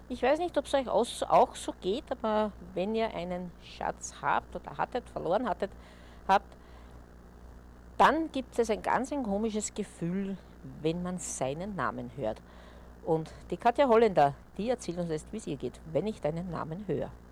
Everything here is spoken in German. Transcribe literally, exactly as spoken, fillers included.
Ich weiß nicht, ob es euch auch so geht, aber wenn ihr einen Schatz habt oder hattet, verloren hattet, habt, dann gibt es ein ganz ein komisches Gefühl, wenn man seinen Namen hört. Und die Katja Holländer, die erzählt uns jetzt, wie es ihr geht, wenn ich deinen Namen höre.